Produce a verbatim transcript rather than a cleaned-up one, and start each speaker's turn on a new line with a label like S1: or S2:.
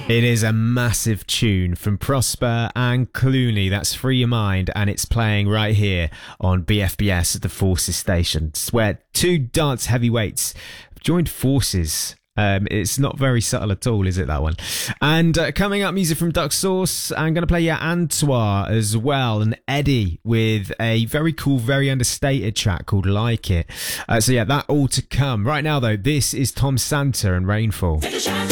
S1: It is a massive tune from Prosper and Clooney. That's Free Your Mind, and it's playing right here on B F B S at the Forces station. It's where two dance heavyweights joined forces. Um, it's not very subtle at all, is it, that one? And uh, coming up, music from Duck Sauce. I'm going to play you Antoine as well, and Eddie with a very cool, very understated track called Like It. Uh, so yeah, that all to come. Right now, though, this is Tom Santa and Rainfall.